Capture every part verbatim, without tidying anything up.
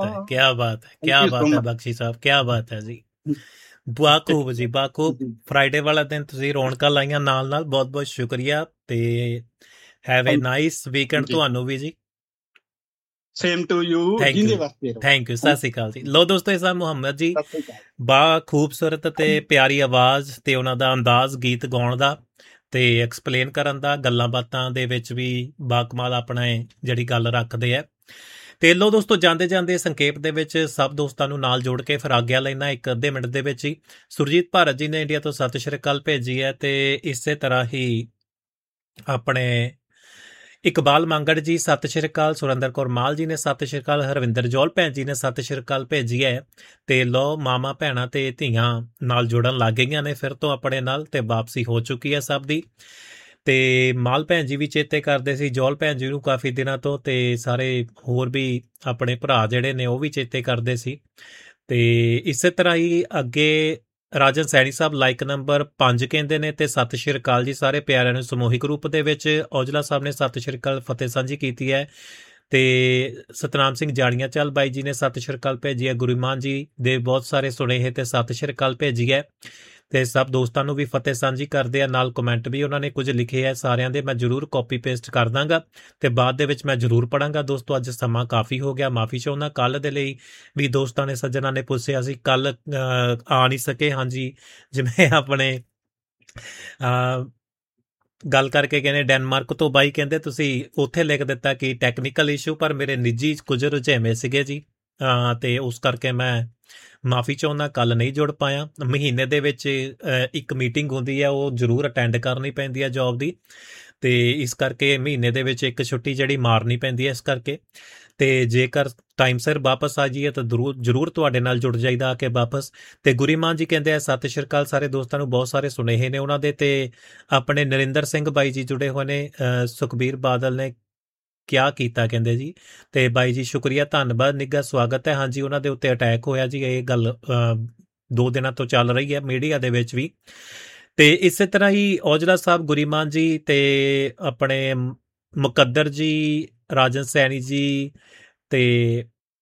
है, क्या बात है, थैंक क्या यू सो बात है मच। बਖਸ਼ੀ ਸਾਹਿਬ, क्या बात है जी। ਬਾਖੂਬ ਜੀ, ਬਾਖੂਬ। ਫਰਾਈਡੇ ਵਾਲਾ ਦਿਨ ਤੁਸੀਂ ਰੌਣਕਾਂ ਲਾਈਆਂ ਨਾਲ ਨਾਲ, ਬਹੁਤ ਬਹੁਤ ਸ਼ੁਕਰੀਆ ਤੇ ਹੈਵ ਏ ਨਾਈਸ ਵੀਕਐਂਡ ਜੀ ਤੁਹਾਨੂੰ ਵੀ ਜੀ। ਸੇਮ ਟੂ ਯੂ, ਥੈਂਕ ਜਿੰਦੇ ਯੂ, ਵਾਸਤੇ ਰਹੋ। ਥੈਂਕ ਯੂ, ਸਤਿ ਸ਼੍ਰੀ ਅਕਾਲ ਜੀ। ਲੋ ਦੋਸਤੋ, ਇਸ ਤਰ੍ਹਾਂ ਮੁਹੰਮਦ ਜੀ ਸਤਿ ਸ੍ਰੀ ਅਕਾਲ। ਬਾ ਖੂਬਸੂਰਤ ਤੇ ਪਿਆਰੀ ਆਵਾਜ਼ ਤੇ ਉਹਨਾਂ ਦਾ ਅੰਦਾਜ਼ ਗੀਤ ਗਾਉਣ ਦਾ ਤੇ ਐਕਸਪਲੇਨ ਕਰਨ ਦਾ, ਗੱਲਾਂ ਬਾਤਾਂ ਦੇ ਵਿੱਚ ਵੀ ਬਾਕਮਾਲ ਆਪਣਾ ਜਿਹੜੀ ਗੱਲ ਰੱਖਦੇ ਆ। ਤੇ ਲੋ ਦੋਸਤੋ, ਜਾਂਦੇ ਜਾਂਦੇ ਸੰਖੇਪ ਦੇ ਵਿੱਚ ਸਭ ਦੋਸਤਾਂ ਨੂੰ ਨਾਲ ਜੋੜ ਕੇ ਫਿਰ ਆਗਿਆ ਲੈਣਾ ਇੱਕ ਅੱਧੇ ਮਿੰਟ ਦੇ ਵਿੱਚ ਹੀ। ਸੁਰਜੀਤ ਭਾਰਤ ਜੀ ਨੇ ਇੰਡੀਆ ਤੋਂ ਸਤਿ ਸ਼੍ਰੀ ਅਕਾਲ ਭੇਜੀ ਹੈ ਤੇ ਇਸੇ ਤਰ੍ਹਾਂ ਹੀ ਆਪਣੇ ਇਕਬਾਲ ਮੰਗੜ ਜੀ ਸਤਿ ਸ਼੍ਰੀ ਅਕਾਲ, ਸੁਰਿੰਦਰ ਕੌਰ ਮਾਲ ਜੀ ਨੇ ਸਤਿ ਸ਼੍ਰੀ ਅਕਾਲ, ਹਰਵਿੰਦਰ ਜੌਲ ਭੈਣ ਜੀ ਨੇ ਸਤਿ ਸ਼੍ਰੀ ਅਕਾਲ ਭੇਜੀ ਹੈ। ਤੇ ਲੋ ਮਾਮਾ ਭੈਣਾਂ ਤੇ ਧੀਆਂ ਨਾਲ ਜੁੜਨ ਲੱਗ ਗਈਆਂ ਨੇ ਫਿਰ ਤੋਂ ਆਪਣੇ ਨਾਲ, ਤੇ ਵਾਪਸੀ ਹੋ ਚੁੱਕੀ ਹੈ ਸਭ ਦੀ। ਤੇ ਮਾਲ ਭੈਣ ਜੀ ਵੀ ਚੇਤੇ ਕਰਦੇ ਸੀ ਜੌਲ ਭੈਣ ਜੀ ਨੂੰ ਕਾਫੀ ਦਿਨਾਂ ਤੋਂ, ਤੇ ਸਾਰੇ ਹੋਰ ਵੀ ਆਪਣੇ ਭਰਾ ਜਿਹੜੇ ਨੇ ਉਹ ਵੀ ਚੇਤੇ ਕਰਦੇ ਸੀ। ਤੇ ਇਸੇ ਤਰ੍ਹਾਂ ਹੀ ਅੱਗੇ ਰਾਜਨ ਸੈਣੀ ਸਾਹਿਬ ਲਾਈਕ ਨੰਬਰ ਪੰਜ ਕਹਿੰਦੇ ਨੇ ਤੇ ਸਤਿ ਸ਼੍ਰੀ ਅਕਾਲ ਜੀ ਸਾਰੇ ਪਿਆਰਿਆਂ ਨੂੰ ਸਮੂਹਿਕ ਰੂਪ ਦੇ ਵਿੱਚ। ਔਜਲਾ ਸਾਹਿਬ ਨੇ ਸਤਿ ਸ਼੍ਰੀ ਅਕਾਲ ਫਤਿਹ ਸਾਂਝੀ ਕੀਤੀ ਹੈ। ਤੇ ਸਤਨਾਮ ਸਿੰਘ ਜਾੜੀਆਂ ਚੱਲ ਬਾਈ ਜੀ ਨੇ ਸਤਿ ਸ਼੍ਰੀ ਅਕਾਲ ਭੇਜੀ ਹੈ। ਗੁਰੀਮਾਨ ਜੀ ਦੇ ਬਹੁਤ ਸਾਰੇ ਸੁਨੇਹੇ ਤੇ ਸਤਿ ਸ਼੍ਰੀ ਅਕਾਲ ਭੇਜੀ ਹੈ। ਤੇ ਸਭ ਦੋਸਤਾਂ ਨੂੰ ਵੀ ਫਤਿਹ ਸਾਂਝੀ ਕਰਦੇ ਆ, ਨਾਲ ਕਮੈਂਟ ਵੀ ਉਹਨਾਂ ਨੇ ਕੁਝ ਲਿਖੇ ਹੈ, ਸਾਰਿਆਂ ਦੇ ਮੈਂ ਜ਼ਰੂਰ ਕਾਪੀ ਪੇਸਟ ਕਰ ਦਾਂਗਾ ਤੇ ਬਾਅਦ ਦੇ ਵਿੱਚ ਮੈਂ ਜ਼ਰੂਰ ਪੜਾਂਗਾ। ਦੋਸਤੋ, ਅੱਜ ਸਮਾਂ ਕਾਫੀ ਹੋ ਗਿਆ, ਮਾਫੀ ਚਾਹੁੰਦਾ। ਕੱਲ ਦੇ ਲਈ ਵੀ ਦੋਸਤਾਂ ਨੇ ਸੱਜਣਾ ਨੇ ਪੁੱਛਿਆ ਸੀ, ਕੱਲ ਆ ਨਹੀਂ ਸਕੇ। ਹਾਂਜੀ, ਜਿਵੇਂ ਆਪਣੇ ਗੱਲ ਕਰਕੇ ਕਹਿੰਦੇ ਡੈਨਮਾਰਕ ਤੋਂ ਬਾਈ ਕਹਿੰਦੇ ਤੁਸੀਂ ਉੱਥੇ ਲਿਖ ਦਿੱਤਾ ਕਿ ਟੈਕਨੀਕਲ ਇਸ਼ੂ, ਪਰ ਮੇਰੇ ਨਿੱਜੀ ਕੁਝ ਰੁਝੇਵੇਂ ਸੀਗੇ ਜੀ ਤੇ ਉਸ ਕਰਕੇ ਮੈਂ ਮਾਫੀ ਚਾਹੁੰਦਾ, ਕੱਲ ਨਹੀਂ ਜੁੜ ਪਾਇਆ। ਮਹੀਨੇ ਦੇ ਵਿੱਚ ਇੱਕ ਮੀਟਿੰਗ ਹੁੰਦੀ ਹੈ, ਉਹ ਜ਼ਰੂਰ ਅਟੈਂਡ ਕਰਨੀ ਪੈਂਦੀ ਹੈ ਜੌਬ ਦੀ, ਤੇ ਇਸ ਕਰਕੇ ਮਹੀਨੇ ਦੇ ਵਿੱਚ ਇੱਕ ਛੁੱਟੀ ਜਿਹੜੀ ਮਾਰਨੀ ਪੈਂਦੀ ਹੈ ਇਸ ਕਰਕੇ। ਤੇ ਜੇਕਰ ਟਾਈਮ ਸਿਰ ਵਾਪਸ ਆ ਜਾਈਏ ਤਾਂ ਜ਼ਰੂਰ ਜ਼ਰੂਰ ਤੁਹਾਡੇ ਨਾਲ ਜੁੜ ਜਾਈਦਾ ਆ ਕੇ ਵਾਪਸ। ਤੇ ਗੁਰੀਮਾਨ ਜੀ ਕਹਿੰਦੇ ਆ ਸਤਿ ਸ਼੍ਰੀ ਅਕਾਲ ਸਾਰੇ ਦੋਸਤਾਂ ਨੂੰ, ਬਹੁਤ ਸਾਰੇ ਸੁਨੇਹੇ ਨੇ ਉਹਨਾਂ ਦੇ। ਤੇ ਆਪਣੇ ਨਰਿੰਦਰ ਸਿੰਘ ਬਾਈ ਜੀ ਜੁੜੇ ਹੋਏ ਨੇ, ਸੁਖਬੀਰ ਬਾਦਲ ਨੇ ਕਿਆ ਕੀਤਾ ਕਹਿੰਦੇ ਜੀ। ਤੇ ਬਾਈ ਜੀ ਸ਼ੁਕਰੀਆ, ਧੰਨਵਾਦ, ਨਿੱਘਾ ਸਵਾਗਤ ਹੈ। ਹਾਂਜੀ, ਉਹਨਾਂ ਦੇ ਉੱਤੇ ਅਟੈਕ ਹੋਇਆ ਜੀ, ਇਹ ਗੱਲ ਦੋ ਦਿਨਾਂ ਤੋਂ ਚੱਲ ਰਹੀ ਹੈ ਮੀਡੀਆ ਦੇ ਵਿੱਚ ਵੀ। ਤੇ ਇਸੇ ਤਰ੍ਹਾਂ ਹੀ ਔਜਲਾ ਸਾਹਿਬ, ਗੁਰੀਮਾਨ ਜੀ ਤੇ ਆਪਣੇ ਮੁਕੱਦਰ ਜੀ, ਰਾਜਨ ਸੈਣੀ ਜੀ ਤੇ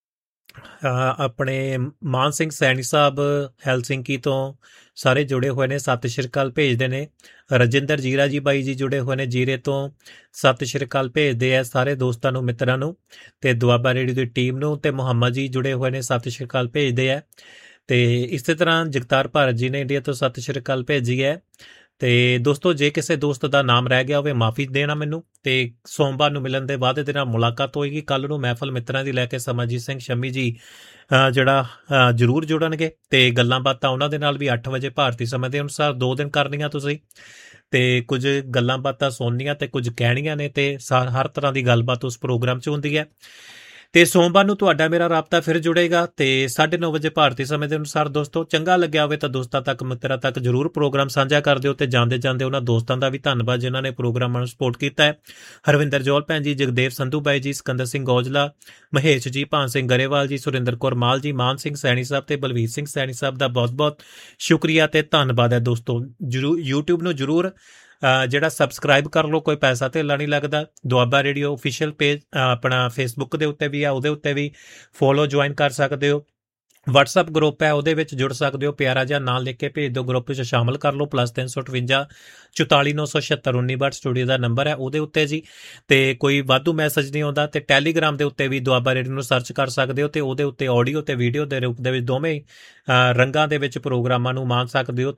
ਆਪਣੇ ਮਾਨ ਸਿੰਘ ਸੈਣੀ ਸਾਹਿਬ ਹੈਲਸਿੰਕੀ ਤੋਂ ਸਾਰੇ ਜੁੜੇ ਹੋਏ ਨੇ, ਸਤਿ ਸ਼੍ਰੀ ਅਕਾਲ ਭੇਜਦੇ ਨੇ। ਰਜਿੰਦਰ ਜੀਰਾ ਜੀ ਬਾਈ ਜੀ ਜੁੜੇ ਹੋਏ ਨੇ ਜੀਰੇ ਤੋਂ, ਸਤਿ ਸ਼੍ਰੀ ਅਕਾਲ ਭੇਜਦੇ ਆ ਸਾਰੇ ਦੋਸਤਾਂ ਨੂੰ, ਮਿੱਤਰਾਂ ਨੂੰ ਤੇ ਦੁਆਬਾ ਰੇਡੀਓ ਦੀ ਟੀਮ ਨੂੰ। ਤੇ ਮੁਹੰਮਦ ਜੀ ਜੁੜੇ ਹੋਏ ਨੇ, ਸਤਿ ਸ਼੍ਰੀ ਅਕਾਲ ਭੇਜਦੇ ਆ। ਤੇ ਇਸੇ ਤਰ੍ਹਾਂ ਜਗਤਾਰ ਭਾਰਤ ਜੀ ਨੇ ਇੰਡੀਆ ਤੋਂ ਸਤਿ ਸ਼੍ਰੀ ਅਕਾਲ ਭੇਜੀ ਹੈ। ਤੇ ਦੋਸਤੋ, ਜੇ ਕਿਸੇ ਦੋਸਤ ਦਾ ਨਾਮ ਰਹਿ ਗਿਆ ਹੋਵੇ ਮਾਫੀ ਦੇਣਾ ਮੈਨੂੰ। ਤੇ ਸੋਮਵਾਰ ਨੂੰ ਮਿਲਣ ਦੇ ਵਾਅਦੇ ਦੇ ਨਾਲ ਮੁਲਾਕਾਤ ਹੋਏਗੀ। ਕੱਲ ਨੂੰ ਮਹਿਫਲ ਮਿੱਤਰਾਂ ਦੀ ਲੈ ਕੇ ਸਮਰਜੀਤ ਸਿੰਘ ਸ਼ੰਮੀ ਜੀ ਜਿਹੜਾ ਜ਼ਰੂਰ ਜੁੜਨਗੇ ਤੇ ਗੱਲਾਂ ਬਾਤਾਂ ਉਹਨਾਂ ਦੇ ਨਾਲ ਵੀ ਅੱਠ ਵਜੇ ਭਾਰਤੀ ਸਮੇਂ ਦੇ ਅਨੁਸਾਰ ਦੋ ਦਿਨ ਕਰਨੀਆਂ ਤੁਸੀਂ, ਤੇ ਕੁਝ ਗੱਲਾਂ ਬਾਤਾਂ ਸੁਣਨੀਆਂ ਤੇ ਕੁਝ ਕਹਿਣੀਆਂ ਨੇ, ਤੇ ਹਰ ਤਰ੍ਹਾਂ ਦੀ ਗੱਲਬਾਤ ਉਸ ਪ੍ਰੋਗਰਾਮ 'ਚ ਹੁੰਦੀ ਹੈ। ਤੇ ਸੋਮਵਾਰ ਨੂੰ ਤੁਹਾਡਾ ਮੇਰਾ ਰਾਬਤਾ ਫਿਰ ਜੁੜੇਗਾ ਤੇ ਸਾਢੇ ਨੌ ਵਜੇ ਭਾਰਤੀ ਸਮੇਂ ਦੇ ਅਨੁਸਾਰ। ਦੋਸਤੋ, ਚੰਗਾ ਲੱਗਿਆ ਹੋਵੇ ਤਾਂ ਦੋਸਤਾਂ ਤੱਕ, ਮਿੱਤਰਾਂ ਤੱਕ ਜ਼ਰੂਰ ਪ੍ਰੋਗਰਾਮ ਸਾਂਝਾ ਕਰ ਦਿਓ। ਤੇ ਜਾਂਦੇ ਜਾਂਦੇ ਉਹਨਾਂ ਦੋਸਤਾਂ ਦਾ ਵੀ ਧੰਨਵਾਦ ਜਿਨ੍ਹਾਂ ਨੇ ਪ੍ਰੋਗਰਾਮਾਂ ਨੂੰ ਸਪੋਰਟ ਕੀਤਾ ਹੈ। ਹਰਵਿੰਦਰ ਜੌਲ ਭੈਣ ਜੀ, ਜਗਦੇਵ ਸੰਧੂ ਬਾਈ ਜੀ, ਸਿਕੰਦਰ ਸਿੰਘ ਔਜਲਾ, ਮਹੇਸ਼ ਜੀ, ਭਾਨ ਸਿੰਘ ਗਰੇਵਾਲ ਜੀ, ਸੁਰਿੰਦਰ ਕੌਰ ਮਾਲ ਜੀ, ਮਾਨ ਸਿੰਘ ਸੈਣੀ ਸਾਹਿਬ ਤੇ ਬਲਵੀਰ ਸਿੰਘ ਸੈਣੀ ਸਾਹਿਬ ਦਾ ਬਹੁਤ ਬਹੁਤ ਸ਼ੁਕਰੀਆ ਤੇ ਧੰਨਵਾਦ ਹੈ। ਦੋਸਤੋ, ਜ਼ਰੂਰ ਯੂਟਿਊਬ ਨੂੰ ਜ਼ਰੂਰ ਜਿਹੜਾ ਸਬਸਕ੍ਰਾਈਬ ਕਰ ਲਓ, ਕੋਈ ਪੈਸਾ ਧੇਲਾ ਨਹੀਂ ਲੱਗਦਾ। ਦੁਆਬਾ ਰੇਡੀਓ ਓਫੀਸ਼ੀਅਲ ਪੇਜ ਆਪਣਾ ਫੇਸਬੁੱਕ ਦੇ ਉੱਤੇ ਵੀ ਆ, ਉਹਦੇ ਉੱਤੇ ਵੀ ਫੋਲੋ ਜੁਆਇਨ ਕਰ ਸਕਦੇ ਹੋ। ਵਟਸਐਪ ਗਰੁੱਪ ਹੈ, ਉਹਦੇ ਵਿੱਚ ਜੁੜ ਸਕਦੇ ਹੋ। ਪਿਆਰਾ ਜਿਹਾ ਨਾਂ ਲਿਖ ਕੇ ਭੇਜ ਦਿਓ, ਗਰੁੱਪ ਵਿੱਚ ਸ਼ਾਮਲ ਕਰ ਲਓ। ਪਲੱਸ ਤਿੰਨ ਸੌ ਅਠਵੰਜਾ ਚੁਤਾਲੀ ਨੌ ਸੌ ਛਿਹੱਤਰ ਉੱਨੀ ਬਾਹਠ ਸਟੂਡੀਓ ਦਾ ਨੰਬਰ ਹੈ, ਉਹਦੇ ਉੱਤੇ ਜੀ। ਤੇ ਕੋਈ ਵਾਧੂ ਮੈਸੇਜ ਨਹੀਂ ਆਉਂਦਾ ਤੇ ਟੈਲੀਗ੍ਰਾਮ ਦੇ ਉੱਤੇ ਵੀ ਦੁਆਬਾ ਰੇਡੀਓ ਨੂੰ ਸਰਚ ਕਰ ਸਕਦੇ ਹੋ, ਤੇ ਉਹਦੇ ਉੱਤੇ ਆਡੀਓ ਤੇ ਵੀਡੀਓ ਦੇ ਰੂਪ ਦੇ ਵਿੱਚ ਦੋਵੇਂ ਰੰਗਾਂ ਦੇ ਵਿੱਚ ਪ੍ਰੋਗਰਾਮਾਂ ਨੂੰ ਮਾਣ ਸਕਦੇ ਹੋ।